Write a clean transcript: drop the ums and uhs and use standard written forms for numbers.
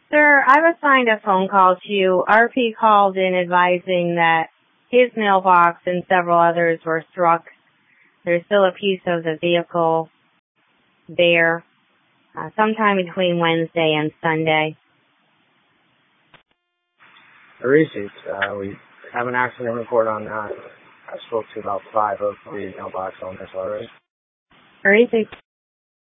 Sir, I've assigned a phone call to you. RP called in advising that his mailbox and several others were struck. There's still a piece of the vehicle there sometime between Wednesday and Sunday. Reese's, we have an accident report on that. I spoke to about 5 of the mailbox owners already. Reese's.